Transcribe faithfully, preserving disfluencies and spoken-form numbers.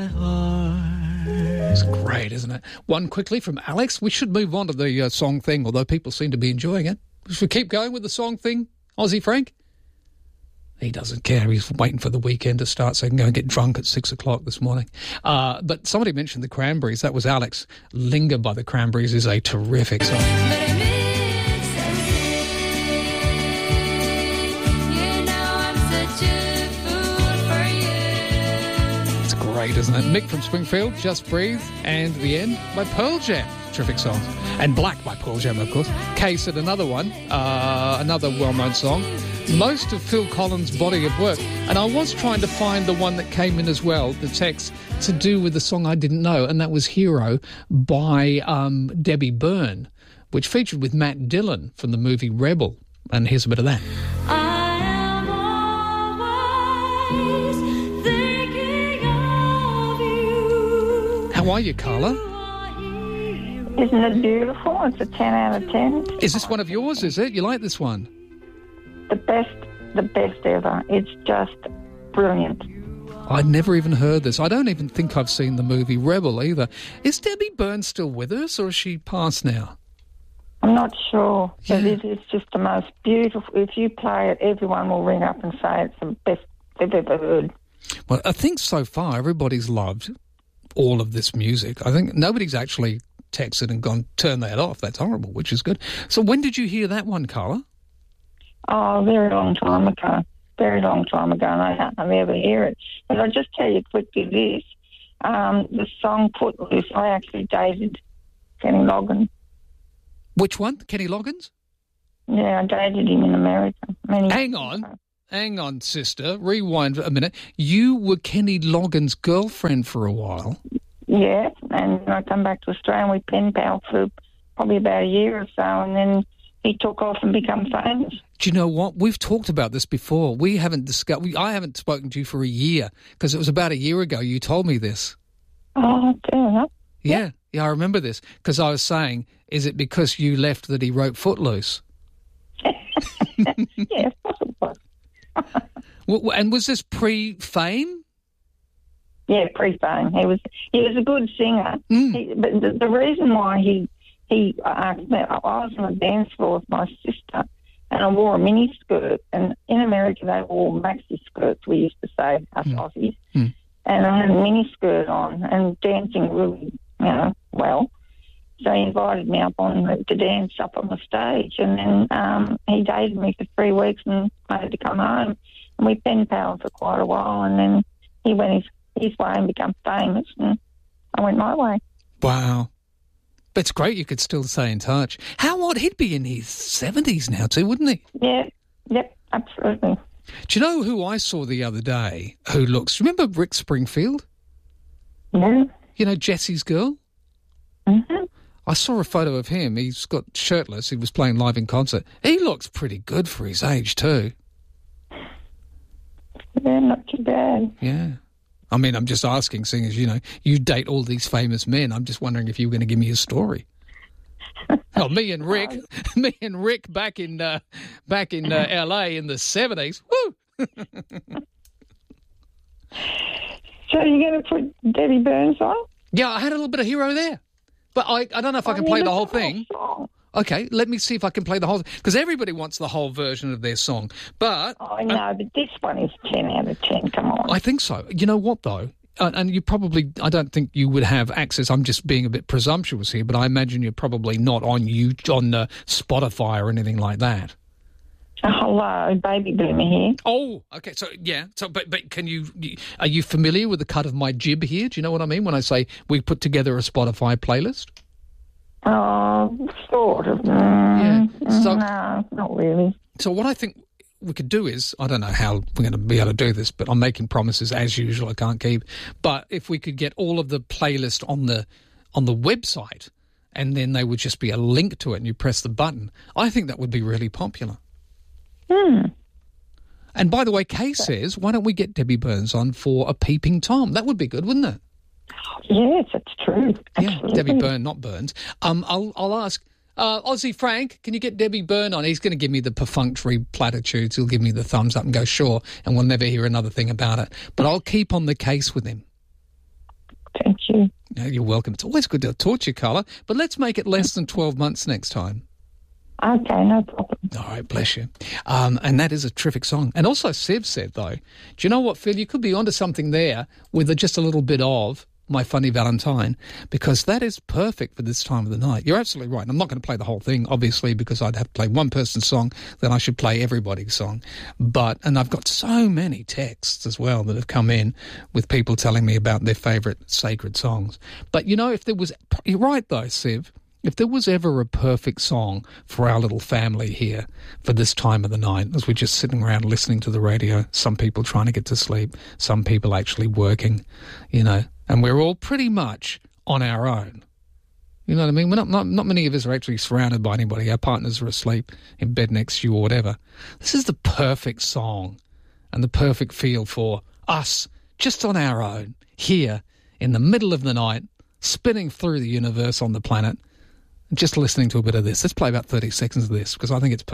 my heart. It's great, isn't it? One quickly from Alex. We should move on to the uh, song thing, although people seem to be enjoying it. Should we keep going with the song thing, Aussie Frank? He doesn't care. He's waiting for the weekend to start so he can go and get drunk at six o'clock this morning. Uh, but somebody mentioned the Cranberries. That was Alex. Linger by the Cranberries is a terrific song. It's great, isn't it? Mick from Springfield, Just Breathe, and The End by Pearl Jam. Terrific songs. And Black by Pearl Jam, of course. Case at another one, uh, another well-known song. Most of Phil Collins' body of work. And I was trying to find the one that came in as well, the text, to do with the song I didn't know, and that was Hero by um, Debbie Byrne, which featured with Matt Dillon from the movie Rebel. And here's a bit of that. I am always thinking of you. How are you, Carla? Isn't it beautiful? It's a ten out of ten. Is this one of yours, is it? You like this one? The best, the best ever. It's just brilliant. I'd never even heard this. I don't even think I've seen the movie Rebel either. Is Debbie Byrne still with us, or is she passed now? I'm not sure, Yeah. but it is just the most beautiful. If you play it, everyone will ring up and say it's the best they've ever heard. Well, I think so far everybody's loved all of this music. I think nobody's actually texted and gone, turn that off. That's horrible, which is good. So when did you hear that one, Carla? Oh, a very long time ago. Very long time ago, and I hardly ever hear it. But I'll just tell you quickly this. Um, the song Footloose, I actually dated Kenny Loggins. Which one? Kenny Loggins? Yeah, I dated him in America. Many Hang years on. ago. Hang on, sister. Rewind a minute. You were Kenny Loggins' girlfriend for a while. Yeah, and I come back to Australia and we pen pal for probably about a year or so, and then he took off and became famous. Do you know what? We've talked about this before. We haven't discussed. We, I haven't spoken to you for a year because it was about a year ago you told me this. Oh, fair enough. Yeah, yeah, I remember this because I was saying, is it because you left that he wrote Footloose? Yeah, possibly. W- And was this pre-fame? Yeah, pre-fame. He was he was a good singer. Mm. He, but the, the reason why he he asked me, I was on the dance floor with my sister, and I wore a mini skirt. And in America, they wore maxi skirts. We used to say us Mm. Aussies. Mm. And I had a mini skirt on and dancing really, you know, well. So he invited me up on the, to dance up on the stage, and then um, he dated me for three weeks and I had to come home. And we pen pals for quite a while, and then he went his, his way and became famous, and I went my way. Wow. But it's great you could still stay in touch. How odd, he'd be in his seventies now too, wouldn't he? Yeah, yep, absolutely. Do you know who I saw the other day who looks... Remember Rick Springfield? Yeah. You know, Jesse's girl? Mm-hmm. I saw a photo of him. He's got shirtless. He was playing live in concert. He looks pretty good for his age too. Yeah, not too bad. Yeah. I mean, I'm just asking, seeing as, you know, you date all these famous men. I'm just wondering if you were going to give me a story. Oh, me and Rick, me and Rick back in uh, back in uh, L A in the seventies. Woo! So you're going to put Debbie Burns on? Yeah, I had a little bit of Hero there. But I, I don't know if I can Oh, play yeah, the whole that's a thing. song. Okay, let me see if I can play the whole... Because everybody wants the whole version of their song. But... I know, but this one is ten out of ten. Come on. I think so. You know what, though? Uh, and you probably... I don't think you would have access. I'm just being a bit presumptuous here, but I imagine you're probably not on you on uh, Spotify or anything like that. Oh, hello, Baby Boomer here. Oh, okay. So, yeah. So, but but can you... Are you familiar with the cut of my jib here? Do you know what I mean when I say we put together a Spotify playlist? Oh, sort of. Mm, Yeah, so- no, not really. So what I think we could do is, I don't know how we're going to be able to do this, but I'm making promises as usual I can't keep. But if we could get all of the playlist on the on the website and then they would just be a link to it and you press the button, I think that would be really popular. Hmm. And by the way, Kay says, why don't we get Debbie Burns on for a Peeping Tom? That would be good, wouldn't it? Yes, it's true. Absolutely. Yeah, Debbie Byrne, not Burns. Um, I'll I'll ask uh, Aussie Frank, can you get Debbie Byrne on? He's going to give me the perfunctory platitudes. He'll give me the thumbs up and go sure, and we'll never hear another thing about it. But I'll keep on the case with him. No, you're welcome. It's always good to talk to you, Carla, but let's make it less than twelve months next time. Okay, no problem. All right, bless you. Um, and that is a terrific song. And also Siv said, though, do you know what, Phil? You could be onto something there with a, just a little bit of My Funny Valentine, because that is perfect for this time of the night. You're absolutely right. I'm not going to play the whole thing, obviously, because I'd have to play one person's song, then I should play everybody's song. But, and I've got so many texts as well that have come in with people telling me about their favourite sacred songs. But, you know, if there was, you're right though, Siv, if there was ever a perfect song for our little family here for this time of the night, as we're just sitting around listening to the radio, some people trying to get to sleep, some people actually working, you know, and we're all pretty much on our own. You know what I mean? We're not, not, not many of us are actually surrounded by anybody. Our partners are asleep in bed next to you or whatever. This is the perfect song and the perfect feel for us just on our own here in the middle of the night, spinning through the universe on the planet, just listening to a bit of this. Let's play about thirty seconds of this because I think it's perfect.